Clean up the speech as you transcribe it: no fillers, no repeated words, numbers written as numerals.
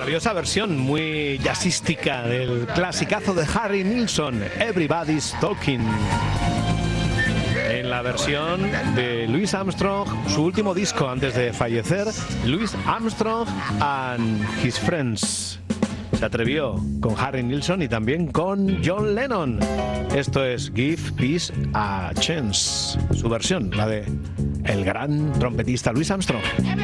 Gloriosa versión muy jazzística del clasicazo de Harry Nilsson, Everybody's Talking. En la versión de Louis Armstrong, su último disco antes de fallecer, Louis Armstrong and His Friends. Se atrevió con Harry Nilsson y también con John Lennon. Esto es Give Peace a Chance, su versión, la de el gran trompetista Louis Armstrong.